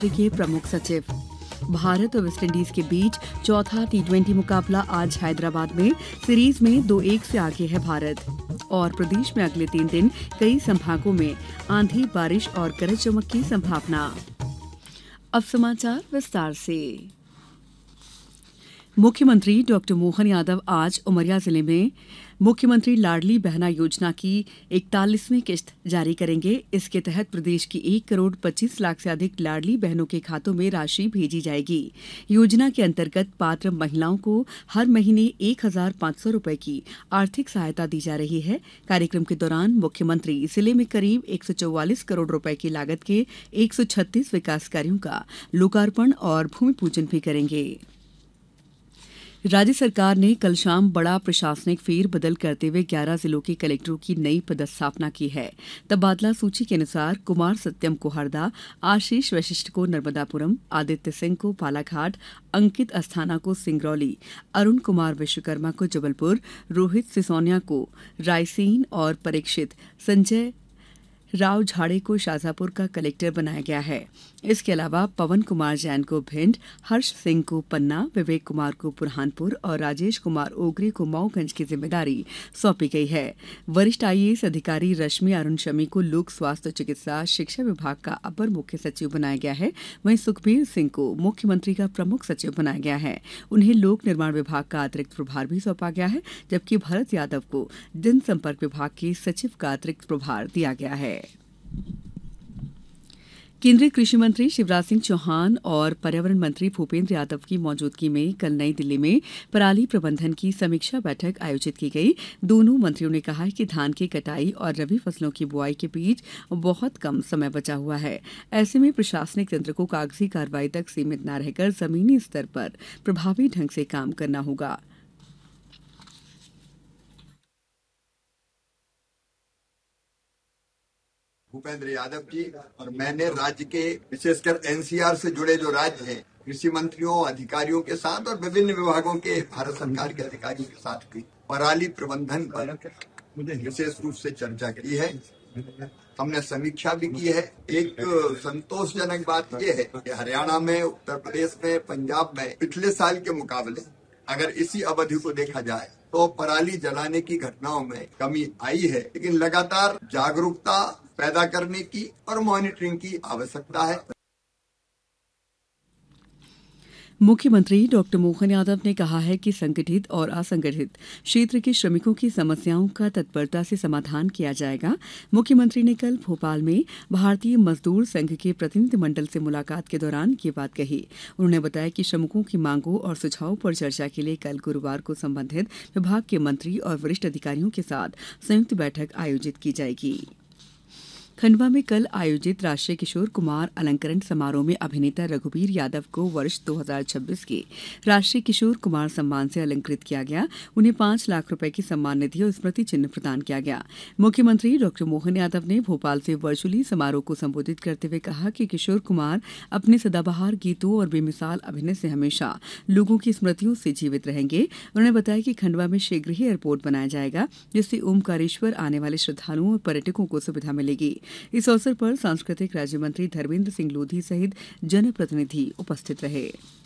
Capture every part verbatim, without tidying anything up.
के प्रमुख सचिव। भारत और वेस्टइंडीज के बीच चौथा टी ट्वेंटी मुकाबला आज हैदराबाद में। सीरीज में दो एक से आगे है भारत। और प्रदेश में अगले तीन दिन कई संभागों में आंधी, बारिश और गरज चमक की संभावना। अब समाचार विस्तार से। मुख्यमंत्री डॉक्टर मोहन यादव आज उमरिया जिले में मुख्यमंत्री लाडली बहना योजना की इकतालीसवीं किश्त जारी करेंगे। इसके तहत प्रदेश की एक करोड़ पच्चीस लाख से अधिक लाडली बहनों के खातों में राशि भेजी जाएगी। योजना के अंतर्गत पात्र महिलाओं को हर महीने एक हजार पाँच सौ रुपए की आर्थिक सहायता दी जा रही है। कार्यक्रम के दौरान मुख्यमंत्री जिले में करीब एक सौ चौवालीस करोड़ रुपए की लागत के एक सौ छत्तीस विकास कार्यों का लोकार्पण और भूमि पूजन भी करेंगे। राज्य सरकार ने कल शाम बड़ा प्रशासनिक फेर बदल करते हुए ग्यारह जिलों के कलेक्टरों की नई पदस्थापना की है। तबादला सूची के अनुसार कुमार सत्यम को हरदा, आशीष वशिष्ठ को नर्मदापुरम, आदित्य सिंह को बालाघाट, अंकित अस्थाना को सिंगरौली, अरुण कुमार विश्वकर्मा को जबलपुर, रोहित सिसोनिया को रायसेन और परीक्षित संजय राव झाड़े को शाजापुर का कलेक्टर बनाया गया है। इसके अलावा पवन कुमार जैन को भिंड, हर्ष सिंह को पन्ना, विवेक कुमार को बुरहानपुर और राजेश कुमार ओगरे को मऊगंज की जिम्मेदारी सौंपी गई है। वरिष्ठ आईएएस अधिकारी रश्मि अरुण शमी को लोक स्वास्थ्य चिकित्सा शिक्षा विभाग का अपर मुख्य सचिव बनाया गया है। वहीं सुखबीर सिंह को मुख्यमंत्री का प्रमुख सचिव बनाया गया है। उन्हें लोक निर्माण विभाग का अतिरिक्त प्रभार भी सौंपा गया है, जबकि भरत यादव को जनसंपर्क विभाग के सचिव का अतिरिक्त प्रभार दिया गया है। केंद्रीय कृषि मंत्री शिवराज सिंह चौहान और पर्यावरण मंत्री भूपेंद्र यादव की मौजूदगी में कल नई दिल्ली में पराली प्रबंधन की समीक्षा बैठक आयोजित की गई। दोनों मंत्रियों ने कहा कि धान की कटाई और रबी फसलों की बुआई के बीच बहुत कम समय बचा हुआ है। ऐसे में प्रशासनिक तंत्र को कागजी कार्रवाई तक सीमित न रहकर जमीनी स्तर पर प्रभावी ढंग से काम करना होगा। भूपेंद्र यादव जी और मैंने राज्य के विशेषकर एनसीआर से जुड़े जो राज्य हैं कृषि मंत्रियों, अधिकारियों के साथ और विभिन्न विभागों के भारत सरकार के अधिकारियों के साथ की पराली प्रबंधन पर विशेष रूप से चर्चा की है। हमने समीक्षा भी की है। एक संतोषजनक बात यह है कि हरियाणा में, उत्तर प्रदेश में, पंजाब में पिछले साल के मुकाबले अगर इसी अवधि को देखा जाए तो पराली जलाने की घटनाओं में कमी आई है, लेकिन लगातार जागरूकता पैदा करने की और मॉनिटरिंग की आवश्यकता है। मुख्यमंत्री डॉक्टर मोहन यादव ने कहा है कि संगठित और असंगठित क्षेत्र के श्रमिकों की समस्याओं का तत्परता से समाधान किया जाएगा। मुख्यमंत्री ने कल भोपाल में भारतीय मजदूर संघ के प्रतिनिधिमंडल से मुलाकात के दौरान ये बात कही। उन्होंने बताया कि श्रमिकों की मांगों और सुझावों पर चर्चा के लिए कल गुरुवार को संबंधित विभाग के मंत्री और वरिष्ठ अधिकारियों के साथ संयुक्त बैठक आयोजित की जाएगी। खंडवा में कल आयोजित राष्ट्रीय किशोर कुमार अलंकरण समारोह में अभिनेता रघुवीर यादव को वर्ष दो हज़ार छब्बीस के राष्ट्रीय किशोर कुमार सम्मान से अलंकृत किया गया। उन्हें पांच लाख रुपए की सम्मान निधि और स्मृति चिन्ह प्रदान किया गया। मुख्यमंत्री डॉक्टर मोहन यादव ने भोपाल से वर्चुअली समारोह को संबोधित करते हुए कहा कि किशोर कुमार अपने सदाबहार गीतों और बेमिसाल अभिनय से हमेशा लोगों की स्मृतियों से जीवित रहेंगे। उन्होंने बताया कि खंडवा में शीघ्र ही एयरपोर्ट बनाया जाएगा, जिससे ओमकारेश्वर आने वाले श्रद्धालुओं और पर्यटकों को सुविधा मिलेगी। इस अवसर पर सांस्कृतिक राज्य मंत्री धर्मेंद्र सिंह लोधी सहित जनप्रतिनिधि उपस्थित रहे।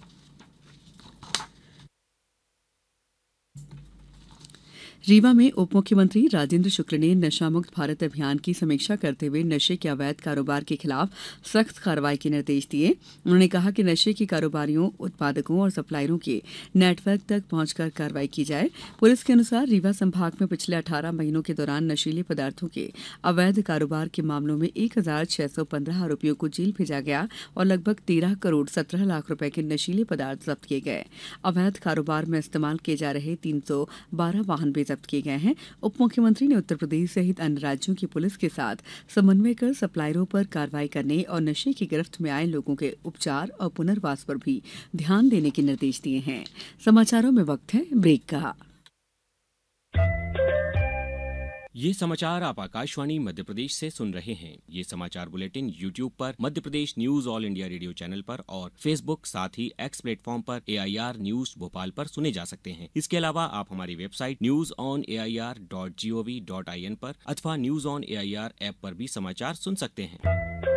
रीवा में उप मुख्यमंत्री राजेंद्र शुक्ल ने नशा मुक्त भारत अभियान की समीक्षा करते हुए नशे के अवैध कारोबार के खिलाफ सख्त कार्रवाई के निर्देश दिए। उन्होंने कहा कि नशे के कारोबारियों, उत्पादकों और सप्लायरों के नेटवर्क तक पहुंचकर कार्रवाई की जाए। पुलिस के अनुसार रीवा संभाग में पिछले अठारह महीनों के दौरान नशीले पदार्थों के अवैध कारोबार के मामलों में एक हजार छह सौ पंद्रह आरोपियों को जेल भेजा गया और लगभग तेरह करोड़ सत्रह लाख रुपए के नशीले पदार्थ जब्त किए गए। अवैध कारोबार में इस्तेमाल किए जा रहे तीन सौ बारह वाहन भी किए गए हैं। उप मुख्यमंत्री ने उत्तर प्रदेश सहित अन्य राज्यों की पुलिस के साथ समन्वय कर सप्लायरों पर कार्रवाई करने और नशे की गिरफ्त में आए लोगों के उपचार और पुनर्वास पर भी ध्यान देने के निर्देश दिए हैं। समाचारों में वक्त है ब्रेक का। ये समाचार आप आकाशवाणी मध्य प्रदेश से सुन रहे हैं। ये समाचार बुलेटिन यूट्यूब पर Madhya Pradesh news all India radio channel पर और फेसबुक साथ ही एक्स प्लेटफॉर्म पर ए आई आर न्यूज भोपाल पर सुने जा सकते हैं। इसके अलावा आप हमारी website news on A I R dot G O V dot I N पर अथवा news on A I R app पर भी समाचार सुन सकते हैं।